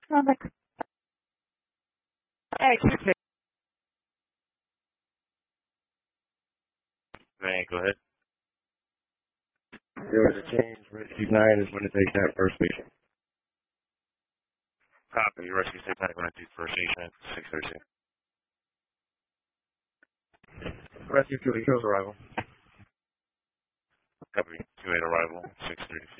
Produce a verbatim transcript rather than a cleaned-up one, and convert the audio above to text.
Oh, my God. Hey, excuse me. Man, go ahead. There was a change. Rescue nine is going to take that first station. Copy. Rescue six nine going to take first station at six thirty-six. Rescue two eight shows arrival. Copy. two eight arrival, six thirty-six.